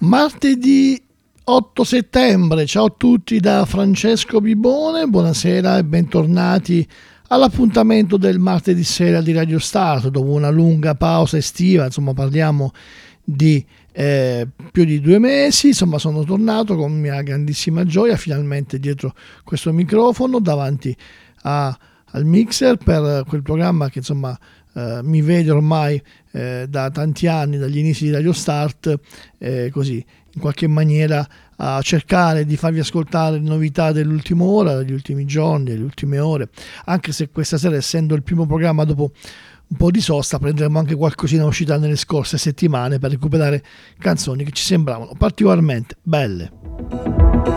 Martedì 8 settembre, ciao a tutti da Francesco Bibone, buonasera e bentornati all'appuntamento del martedì sera di Radio Start. Dopo una lunga pausa estiva, insomma parliamo di più di 2 mesi, insomma sono tornato con mia grandissima gioia finalmente dietro questo microfono davanti al mixer per quel programma che insomma mi vede ormai da tanti anni, dagli inizi di Radio Start, così in qualche maniera a cercare di farvi ascoltare le novità dell'ultima ora, degli ultimi giorni, delle ultime ore, anche se questa sera, essendo il primo programma dopo un po' di sosta, prenderemo anche qualcosina uscita nelle scorse settimane per recuperare canzoni che ci sembravano particolarmente belle.